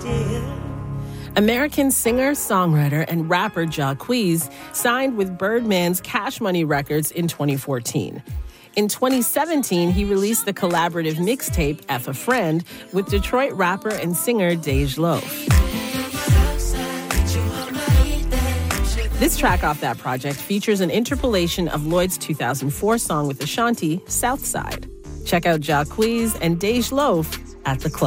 American singer, songwriter, and rapper Jacquees signed with Birdman's Cash Money Records in 2014. In 2017, he released the collaborative mixtape F a Friend with Detroit rapper and singer Dej Loaf. This track off that project features an interpolation of Lloyd's 2004 song with Ashanti, Southside. Check out Jacquees and Dej Loaf at the club.